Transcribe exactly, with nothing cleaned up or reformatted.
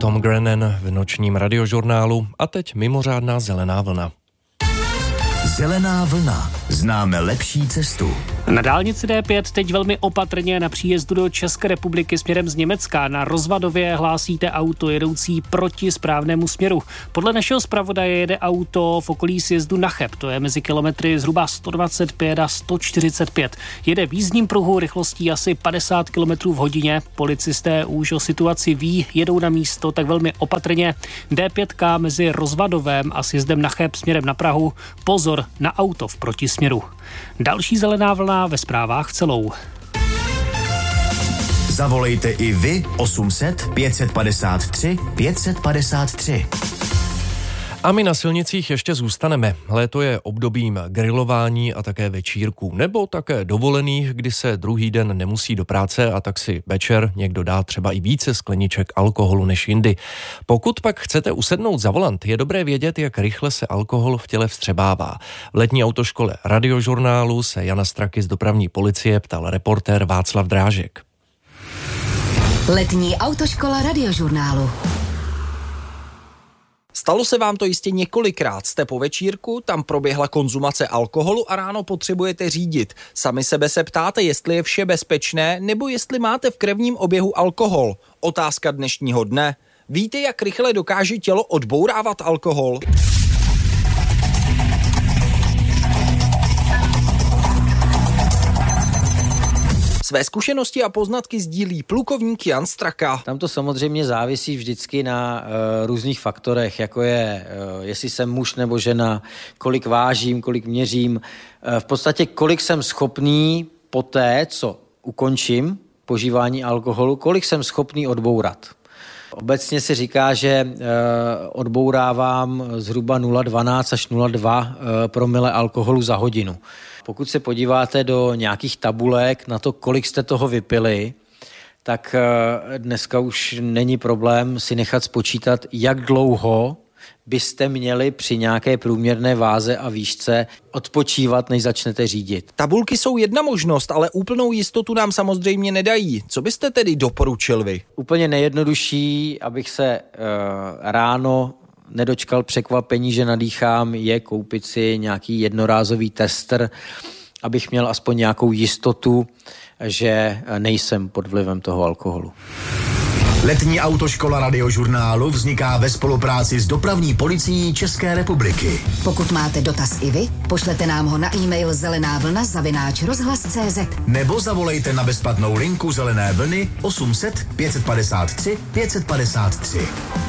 Tom Grennan v nočním radiožurnálu a teď mimořádná zelená vlna. Zelená vlna. Známe lepší cestu. Na dálnici D pět teď velmi opatrně na příjezdu do České republiky směrem z Německa. Na Rozvadově hlásíte auto jedoucí proti správnému směru. Podle našeho zpravodaje jede auto v okolí sjezdu na Cheb. To je mezi kilometry zhruba sto dvacet pět a sto čtyřicet pět. Jede v jízdním pruhu rychlostí asi padesát kilometrů v hodině. Policisté už o situaci ví, jedou na místo tak velmi opatrně. D pět mezi Rozvadovem a sjezdem na Cheb směrem na Prahu. Pozor na auto v protisměru. Další zelená vlna ve zprávách celou. Zavolejte i vy osm set pět padesát tři pět padesát tři. A my na silnicích ještě zůstaneme. Léto je obdobím grilování a také večírků, nebo také dovolených, kdy se druhý den nemusí do práce a tak si večer někdo dá třeba i více skleniček alkoholu než jindy. Pokud pak chcete usednout za volant, je dobré vědět, jak rychle se alkohol v těle vstřebává. V letní autoškole radiožurnálu se Jana Straky z dopravní policie ptal reportér Václav Drážek. Letní autoškola radiožurnálu. Stalo se vám to jistě několikrát. Jste po večírku, tam proběhla konzumace alkoholu a ráno potřebujete řídit. Sami sebe se ptáte, jestli je vše bezpečné, nebo jestli máte v krevním oběhu alkohol. Otázka dnešního dne. Víte, jak rychle dokáže tělo odbourávat alkohol? Své zkušenosti a poznatky sdílí plukovník Jan Straka. Tam to samozřejmě závisí vždycky na uh, různých faktorech, jako je, uh, jestli jsem muž nebo žena, kolik vážím, kolik měřím, uh, v podstatě kolik jsem schopný poté, co ukončím požívání alkoholu, kolik jsem schopný odbourat. Obecně se říká, že uh, odbourávám zhruba nula celá dvanáct až nula celá dva uh, promile alkoholu za hodinu. Pokud se podíváte do nějakých tabulek na to, kolik jste toho vypili, tak dneska už není problém si nechat spočítat, jak dlouho byste měli při nějaké průměrné váze a výšce odpočívat, než začnete řídit. Tabulky jsou jedna možnost, ale úplnou jistotu nám samozřejmě nedají. Co byste tedy doporučil vy? Úplně nejjednodušší, abych se uh, ráno nedočkal překvapení, že nadýchám, je koupit si nějaký jednorázový tester, abych měl aspoň nějakou jistotu, že nejsem pod vlivem toho alkoholu. Letní autoškola radiožurnálu vzniká ve spolupráci s dopravní policií České republiky. Pokud máte dotaz i vy, pošlete nám ho na e-mail zelená vlna zavináč rozhlas tečka cé zet. Nebo zavolejte na bezplatnou linku Zelené vlny osm set pět padesát tři pět padesát tři.